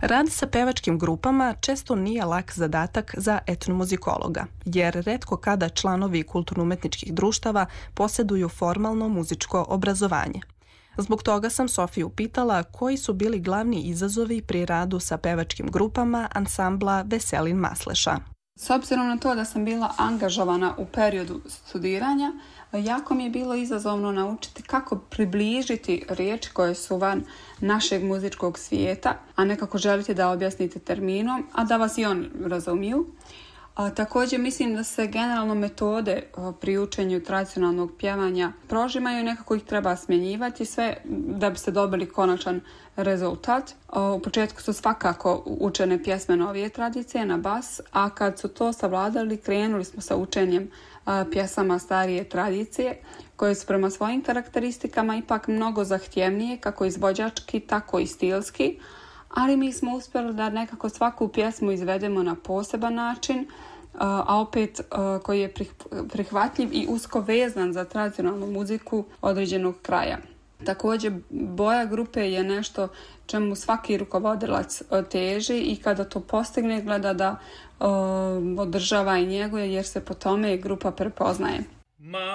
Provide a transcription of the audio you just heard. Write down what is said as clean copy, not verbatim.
Rad sa pevačkim grupama često nije lak zadatak za etnomuzikologa, jer retko kada članovi kulturno-umetničkih društava posjeduju formalno muzičko obrazovanje. Zbog toga sam Sofiju pitala koji su bili glavni izazovi pri radu sa pevačkim grupama ansambla Veselin Masleša. S obzirom na to da sam bila angažovana u periodu studiranja, jako mi je bilo izazovno naučiti kako približiti riječi koje su van našeg muzičkog svijeta, a nekako želite da objasnite terminom, a da vas i on razumiju. Također mislim da se generalno metode pri učenju tradicionalnog pjevanja prožimaju i nekako ih treba smjenjivati sve da biste dobili konačan rezultat. U početku su svakako učene pjesme novije tradicije na bas, a kad su to savladali krenuli smo sa učenjem pjesama starije tradicije koje su prema svojim karakteristikama ipak mnogo zahtjevnije kako izvođački tako i stilski, ali mi smo uspjeli da nekako svaku pjesmu izvedemo na poseban način, a opet koji je prihvatljiv i usko vezan za tradicionalnu muziku određenog kraja. Također, boja grupe je nešto čemu svaki rukovodilac teži i kada to postigne gleda da održava i njeguje jer se po tome grupa prepoznaje.